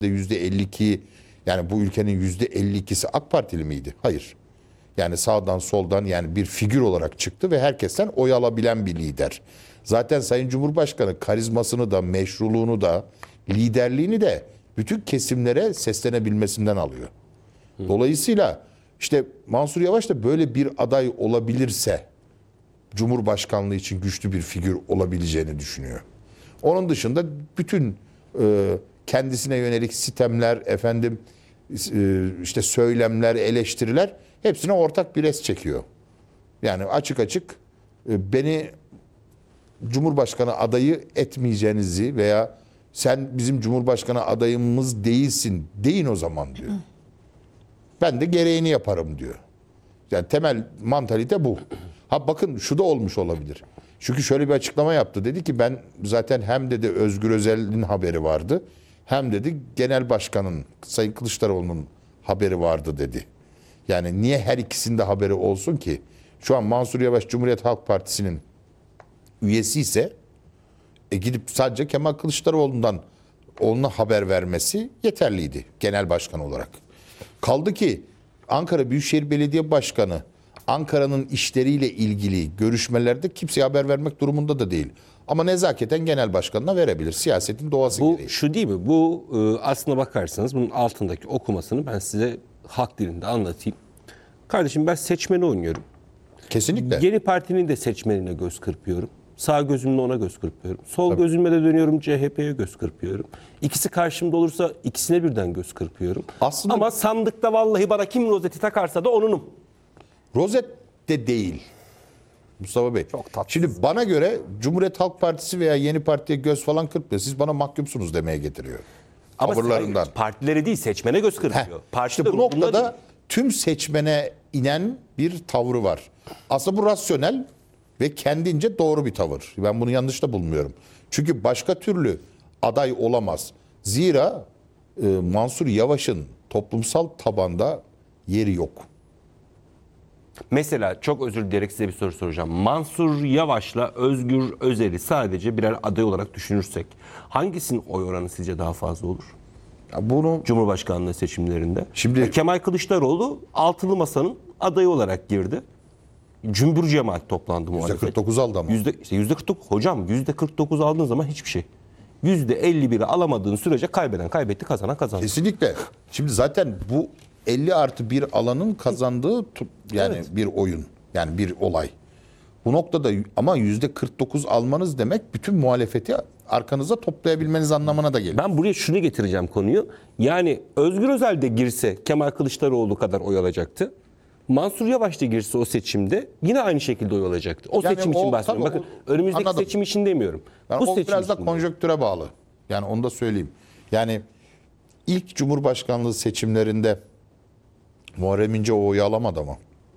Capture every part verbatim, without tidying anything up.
yüzde elli iki, yani bu ülkenin yüzde elli ikisi AK Partili miydi? Hayır. Yani sağdan soldan, yani bir figür olarak çıktı ve herkesten oy alabilen bir lider. Zaten Sayın Cumhurbaşkanı karizmasını da, meşruluğunu da, liderliğini de bütün kesimlere seslenebilmesinden alıyor. Dolayısıyla işte Mansur Yavaş da böyle bir aday olabilirse Cumhurbaşkanlığı için güçlü bir figür olabileceğini düşünüyor. Onun dışında bütün e, kendisine yönelik sitemler, efendim e, işte söylemler, eleştiriler hepsine ortak bir res çekiyor. Yani açık açık e, beni Cumhurbaşkanı adayı etmeyeceğinizi veya sen bizim Cumhurbaşkanı adayımız değilsin deyin o zaman diyor. Ben de gereğini yaparım diyor. Yani temel mantalite bu. Ha bakın şu da olmuş olabilir. Çünkü şöyle bir açıklama yaptı. Dedi ki ben zaten hem dedi Özgür Özel'in haberi vardı. Hem dedi Genel Başkan'ın, Sayın Kılıçdaroğlu'nun haberi vardı dedi. Yani niye her ikisinde haberi olsun ki? Şu an Mansur Yavaş Cumhuriyet Halk Partisi'nin üyesi ise e gidip sadece Kemal Kılıçdaroğlu'ndan ona haber vermesi yeterliydi genel başkan olarak. Kaldı ki Ankara Büyükşehir Belediye Başkanı Ankara'nın işleriyle ilgili görüşmelerde kimseye haber vermek durumunda da değil. Ama nezaketen genel başkanına verebilir. Siyasetin doğası Bu gereği. şu değil mi? Bu e, aslına bakarsanız bunun altındaki okumasını ben size halk dilinde anlatayım. Kardeşim ben seçmeni oynuyorum. Kesinlikle. Yeni Parti'nin de seçmenine göz kırpıyorum. Sağ gözümle ona göz kırpıyorum. Sol Tabii. gözümle de dönüyorum C H P'ye göz kırpıyorum. İkisi karşımda olursa ikisine birden göz kırpıyorum. Aslında ama sandıkta vallahi bana kim rozeti takarsa da onunum. Rozet de değil. Mustafa Bey. Çok tatsız. Şimdi bana göre Cumhuriyet Halk Partisi veya Yeni Parti'ye göz falan kırpmıyor. Siz bana mahkumsunuz demeye getiriyor. Ama tavırlarından. Partileri değil, seçmene göz kırpıyor. Heh, işte bu noktada değil. Tüm seçmene inen bir tavrı var. Aslında bu rasyonel ve kendince doğru bir tavır. Ben bunu yanlış da bulmuyorum. Çünkü başka türlü aday olamaz. Zira e, Mansur Yavaş'ın toplumsal tabanda yeri yok. Mesela çok özür dileyerek size bir soru soracağım. Mansur Yavaş'la Özgür Özel'i sadece birer aday olarak düşünürsek hangisinin oy oranı sizce daha fazla olur? Ya bunu Cumhurbaşkanlığı seçimlerinde. Şimdi Kemal Kılıçdaroğlu altılı masanın adayı olarak girdi. Cümbür cemaat toplandı muhalefet. yüzde kırk dokuz aldı ama. Yüzde, işte yüzde kırk dokuz. Hocam yüzde kırk dokuz aldığın zaman hiçbir şey. yüzde elli biri alamadığın sürece kaybeden kaybetti, kazanan kazandı. Kesinlikle. Şimdi zaten bu elli artı bir alanın kazandığı yani evet. bir oyun. Yani bir olay. Bu noktada ama yüzde kırk dokuz almanız demek bütün muhalefeti arkanıza toplayabilmeniz anlamına da gelir. Ben buraya şunu getireceğim konuyu. Yani Özgür Özel de girse Kemal Kılıçdaroğlu kadar oy alacaktı. Mansur Yavaş da girse o seçimde yine aynı şekilde oy alacaktı. O yani seçim o, için bahsediyorum. Bakın o, önümüzdeki anladım. seçim için demiyorum. Yani bu o biraz da konjonktüre bağlı. Yani onu da söyleyeyim. Yani ilk Cumhurbaşkanlığı seçimlerinde Muharrem İnce o oyu alamadı ama.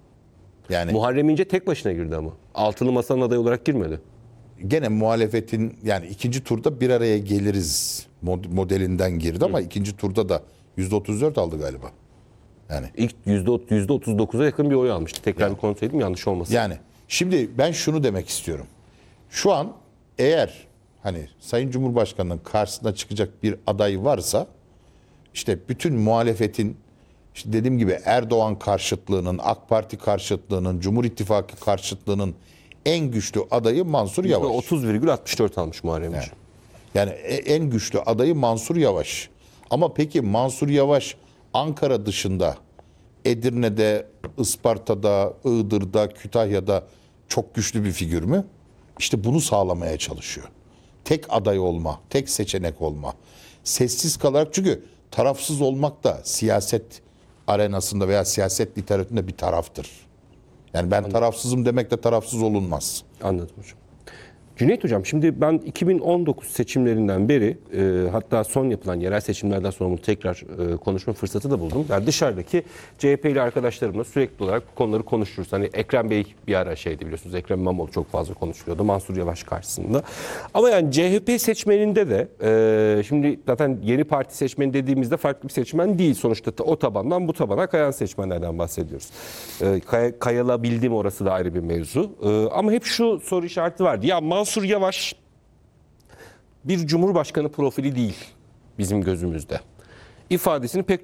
Yani Muharrem İnce tek başına girdi ama. Altılı masanın adayı olarak girmedi. Gene muhalefetin yani ikinci turda bir araya geliriz modelinden girdi ama Hı. ikinci turda da yüzde otuz dört aldı galiba. Yani ilk yüzde otuz dokuza yakın bir oy almıştı. Tekrar yani, bir kontrol edeyim yanlış olmasın. Yani şimdi ben şunu demek istiyorum. Şu an eğer hani Sayın Cumhurbaşkanı'nın karşısına çıkacak bir aday varsa işte bütün muhalefetin işte dediğim gibi Erdoğan karşıtlığının, AK Parti karşıtlığının, Cumhur İttifakı karşıtlığının en güçlü adayı Mansur Yavaş. otuz virgül altmış dört almış Muharrem İnce. Yani, yani en güçlü adayı Mansur Yavaş. Ama peki Mansur Yavaş Ankara dışında Edirne'de, Isparta'da, Iğdır'da, Kütahya'da çok güçlü bir figür mü? İşte bunu sağlamaya çalışıyor. Tek aday olma, tek seçenek olma. Sessiz kalarak, çünkü tarafsız olmak da siyaset arenasında veya siyaset literatüründe bir taraftır. Yani ben Anladım. tarafsızım demekle tarafsız olunmaz. Anladım hocam. Cüneyt Hocam, şimdi ben iki bin on dokuz seçimlerinden beri e, hatta son yapılan yerel seçimlerden sonra bunu tekrar e, konuşma fırsatı da buldum. Yani dışarıdaki C H P'li arkadaşlarımla sürekli olarak bu konuları konuşuruz. Hani Ekrem Bey bir ara şeydi biliyorsunuz, Ekrem İmamoğlu çok fazla konuşuluyordu Mansur Yavaş karşısında. Ama yani C H P seçmeninde de e, şimdi zaten yeni parti seçmeni dediğimizde farklı bir seçmen değil. Sonuçta o tabandan bu tabana kayan seçmenlerden bahsediyoruz. E, kay, kayalabildi mi orası da ayrı bir mevzu. E, ama hep şu soru işareti vardı. Ya Mansur Yavaş bir cumhurbaşkanı profili değil bizim gözümüzde. ifadesini pek